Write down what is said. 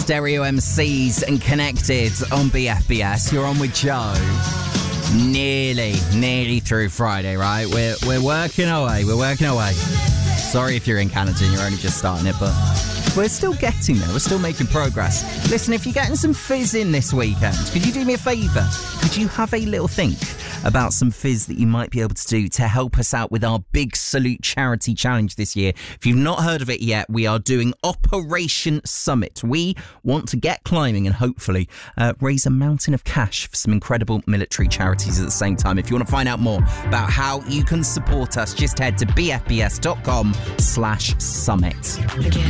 Stereo MCs and Connected on BFBS. You're on with Joe. Nearly through Friday, right? We're working our way. Sorry if you're in Canada and you're only just starting it, but we're still getting there. We're still making progress. Listen, if you're getting some fizz in this weekend, could you do me a favour? Could you have a little think about some fizz that you might be able to do to help us out with our Big Salute charity challenge this year? If you've not heard of it yet, we are doing Operation Summit. We want to get climbing and hopefully raise a mountain of cash for some incredible military charities at the same time. If you want to find out more about how you can support us, just head to bfbs.com/summit.